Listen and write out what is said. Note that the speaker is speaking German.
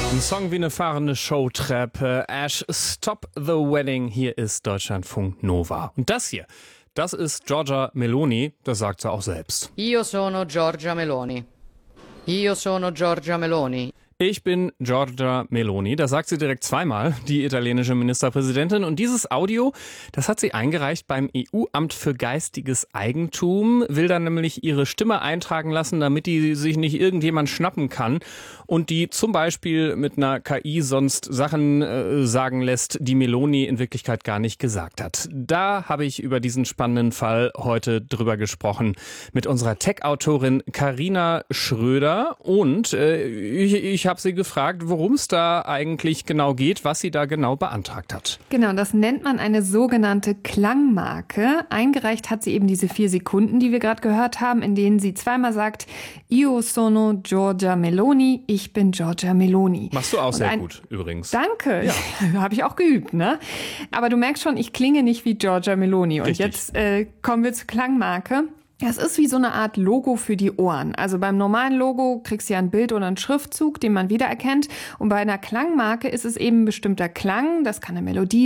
Ein Song wie eine fahrende Showtreppe. Ash, Stop the Wedding. Hier ist Deutschlandfunk Nova. Und das hier, das ist Giorgia Meloni. Das sagt sie auch selbst. Io sono Giorgia Meloni. Io sono Giorgia Meloni. Ich bin Giorgia Meloni. Das sagt sie direkt zweimal, die italienische Ministerpräsidentin. Und dieses Audio, das hat sie eingereicht beim EU-Amt für geistiges Eigentum, will dann nämlich ihre Stimme eintragen lassen, damit die sich nicht irgendjemand schnappen kann und die zum Beispiel mit einer KI sonst Sachen sagen lässt, die Meloni in Wirklichkeit gar nicht gesagt hat. Da habe ich über diesen spannenden Fall heute drüber gesprochen mit unserer Tech-Autorin Carina Schröder und ich habe sie gefragt, worum es da eigentlich genau geht, was sie da genau beantragt hat. Genau, das nennt man eine sogenannte Klangmarke. Eingereicht hat sie eben diese 4 Sekunden, die wir gerade gehört haben, in denen sie zweimal sagt, Io sono Giorgia Meloni, ich bin Giorgia Meloni. Machst du auch sehr gut, übrigens. Danke, ja. Habe ich auch geübt, ne? Aber du merkst schon, ich klinge nicht wie Giorgia Meloni. Und Richtig. Jetzt kommen wir zur Klangmarke. Das ist wie so eine Art Logo für die Ohren. Also beim normalen Logo kriegst du ja ein Bild oder einen Schriftzug, den man wiedererkennt. Und bei einer Klangmarke ist es eben ein bestimmter Klang. Das kann eine Melodie